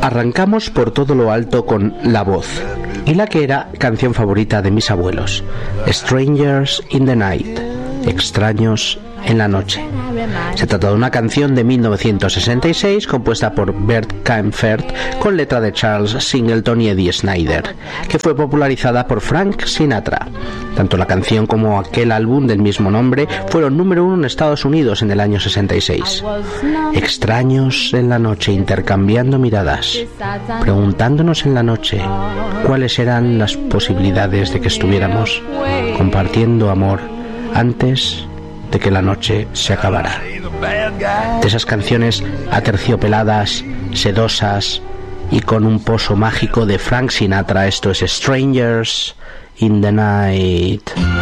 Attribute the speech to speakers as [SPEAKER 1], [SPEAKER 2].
[SPEAKER 1] Arrancamos por todo lo alto con La Voz y la que era canción favorita de mis abuelos, Strangers in the Night, Extraños en la Noche. Se trata de una canción de 1966 compuesta por Bert Kaempfert con letra de Charles Singleton y Eddie Snider, que fue popularizada por Frank Sinatra. Tanto la canción como aquel álbum del mismo nombre fueron número 1 en Estados Unidos en el año 66. Extraños en la noche, intercambiando miradas, preguntándonos en la noche cuáles eran las posibilidades de que estuviéramos compartiendo amor antes de que la noche se acabara. De esas canciones aterciopeladas, sedosas y con un pozo mágico de Frank Sinatra, esto es Strangers in the Night.